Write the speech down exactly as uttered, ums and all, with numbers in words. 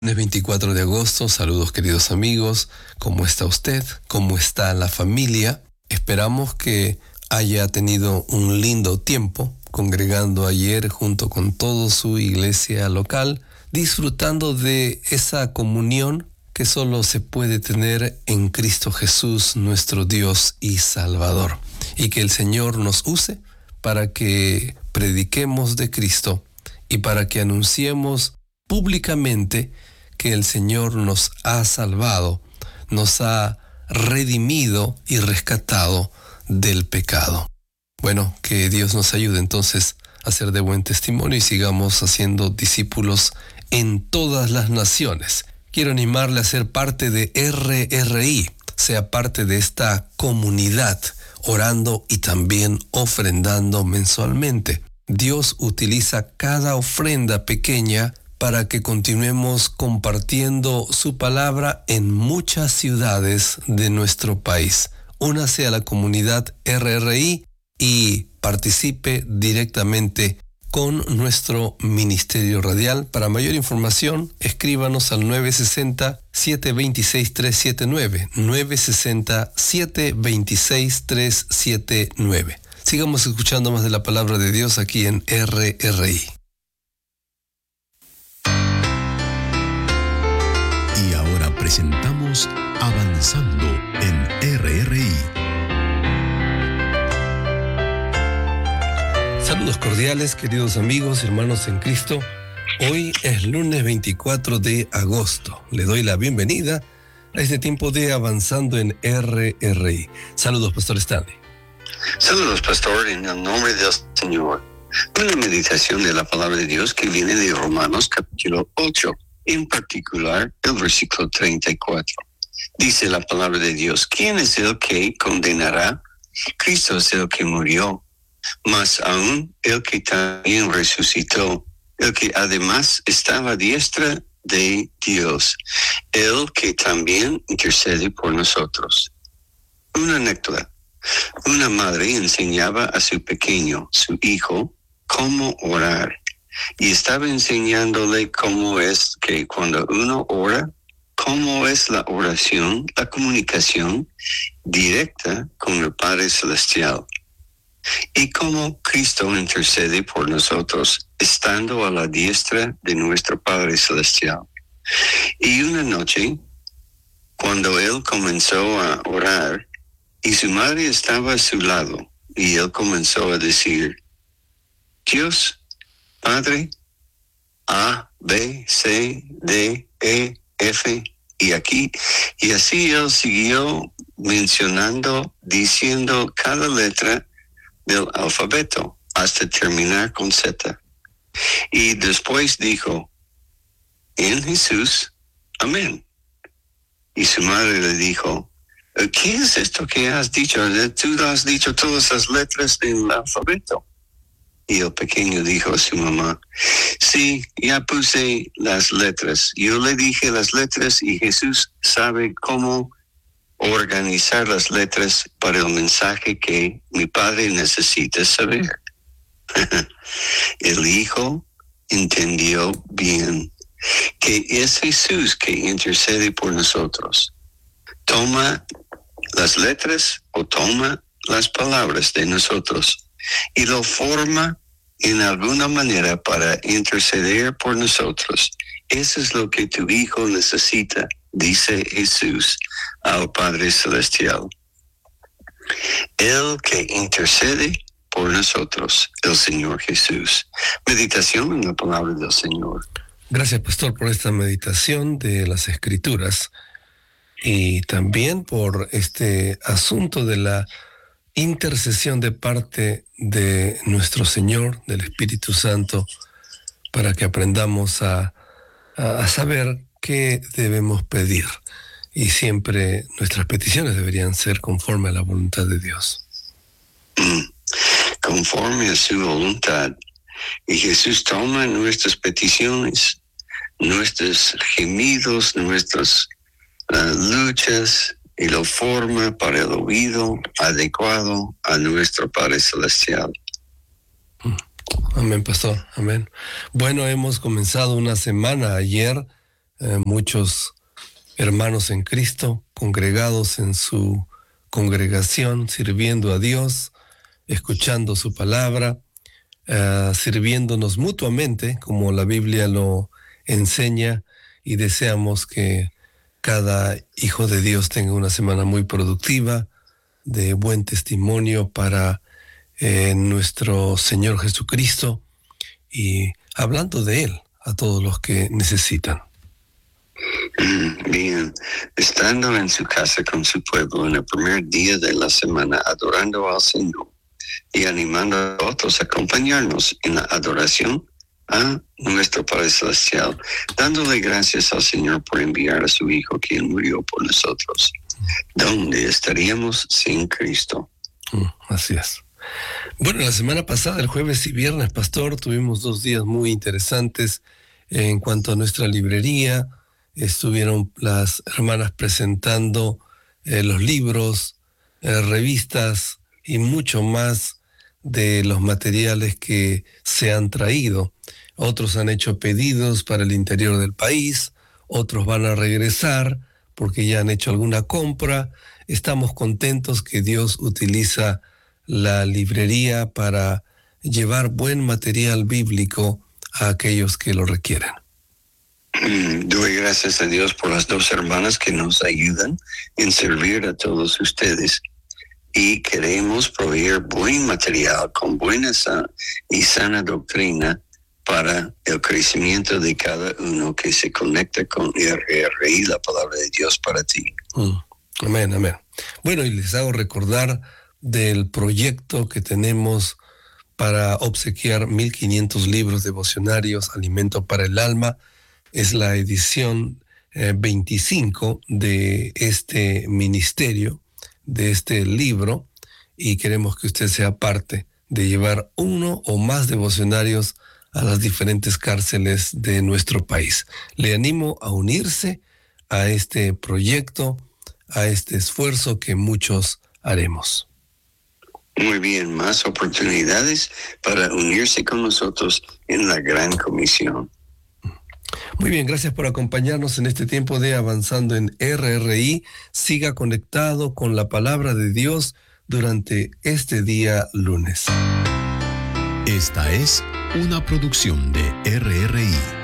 Lunes veinticuatro de agosto, saludos queridos amigos, ¿cómo está usted? ¿Cómo está la familia? Esperamos que haya tenido un lindo tiempo congregando ayer junto con toda su iglesia local, disfrutando de esa comunión que solo se puede tener en Cristo Jesús, nuestro Dios y Salvador. Y que el Señor nos use para que prediquemos de Cristo y para que anunciemos públicamente que el Señor nos ha salvado, nos ha redimido y rescatado del pecado. Bueno, que Dios nos ayude entonces a ser de buen testimonio y sigamos haciendo discípulos en todas las naciones. Quiero animarle a ser parte de R R I, sea parte de esta comunidad, orando y también ofrendando mensualmente. Dios utiliza cada ofrenda pequeña para que continuemos compartiendo su palabra en muchas ciudades de nuestro país. Únase a la comunidad R R I y participe directamente con nuestro ministerio radial. Para mayor información, escríbanos al nueve seis cero, siete dos seis, tres siete nueve, nueve seis cero, siete dos seis, tres siete nueve. Sigamos escuchando más de la palabra de Dios aquí en R R I. Y ahora presentamos Avanzando en R R I. Saludos cordiales, queridos amigos y hermanos en Cristo. Hoy es lunes veinticuatro de agosto. Le doy la bienvenida a este tiempo de Avanzando en R R I. Saludos, Pastor Stanley. Saludos, Pastor, en el nombre del Señor. Una meditación de la palabra de Dios que viene de Romanos capítulo ocho. En particular, el versículo treinta y cuatro. Dice la palabra de Dios: ¿quién es el que condenará? Cristo es el que murió, mas aún el que también resucitó, el que además está a la diestra de Dios, el que también intercede por nosotros. Una anécdota. Una madre enseñaba a su pequeño, su hijo, cómo orar. Y estaba enseñándole cómo es que cuando uno ora, cómo es la oración, la comunicación directa con el Padre Celestial. Y cómo Cristo intercede por nosotros, estando a la diestra de nuestro Padre Celestial. Y una noche, cuando él comenzó a orar, y su madre estaba a su lado, y él comenzó a decir: Dios, Padre, A, B, C, D, E, F, y aquí. Y así él siguió mencionando, diciendo cada letra del alfabeto hasta terminar con Z. Y después dijo: en Jesús, amén. Y su madre le dijo: ¿qué es esto que has dicho? Tú has dicho todas las letras del alfabeto. Y el pequeño dijo a su mamá: sí, ya puse las letras. Yo le dije las letras y Jesús sabe cómo organizar las letras para el mensaje que mi padre necesita saber. El hijo entendió bien que es Jesús que intercede por nosotros. Toma las letras o toma las palabras de nosotros y lo forma en alguna manera para interceder por nosotros. Eso es lo que tu hijo necesita, dice Jesús al Padre Celestial. El que intercede por nosotros, el Señor Jesús. Meditación en la palabra del Señor. Gracias, Pastor, por esta meditación de las Escrituras y también por este asunto de la intercesión de parte de nuestro Señor, del Espíritu Santo, para que aprendamos a, a, a saber qué debemos pedir. Y siempre nuestras peticiones deberían ser conforme a la voluntad de Dios. Mm, conforme a su voluntad. Y Jesús toma nuestras peticiones, nuestros gemidos, nuestras uh, luchas, y lo forma para el oído adecuado a nuestro Padre Celestial. Amén, Pastor, amén. Bueno, hemos comenzado una semana ayer eh, muchos hermanos en Cristo, congregados en su congregación, sirviendo a Dios, escuchando su palabra, uh, sirviéndonos mutuamente, como la Biblia lo enseña, y deseamos que cada hijo de Dios tenga una semana muy productiva, de buen testimonio para eh, nuestro Señor Jesucristo, y hablando de Él a todos los que necesitan. Bien, estando en su casa con su pueblo en el primer día de la semana, adorando al Señor y animando a otros a acompañarnos en la adoración a nuestro Padre Celestial, dándole gracias al Señor por enviar a su Hijo, quien murió por nosotros. ¿Dónde estaríamos sin Cristo? Mm, así es. Bueno, la semana pasada, el jueves y viernes, Pastor, tuvimos dos días muy interesantes en cuanto a nuestra librería. Estuvieron las hermanas presentando eh, los libros, eh, revistas y mucho más de los materiales que se han traído. Otros han hecho pedidos para el interior del país, otros van a regresar porque ya han hecho alguna compra. Estamos contentos que Dios utiliza la librería para llevar buen material bíblico a aquellos que lo requieren. Doy gracias a Dios por las dos hermanas que nos ayudan en servir a todos ustedes, y queremos proveer buen material con buena y sana doctrina para el crecimiento de cada uno que se conecta con R R I, la palabra de Dios para ti. Mm. Amén, amén. Bueno, y les hago recordar del proyecto que tenemos para obsequiar mil quinientos libros devocionarios, Alimento para el Alma. Es la edición eh, veinticinco de este ministerio, de este libro, y queremos que usted sea parte de llevar uno o más devocionarios a las diferentes cárceles de nuestro país. Le animo a unirse a este proyecto, a este esfuerzo que muchos haremos. Muy bien, más oportunidades para unirse con nosotros en la gran comisión. Muy bien, gracias por acompañarnos en este tiempo de Avanzando en R R I. Siga conectado con la palabra de Dios durante este día lunes. Esta es una producción de R R I.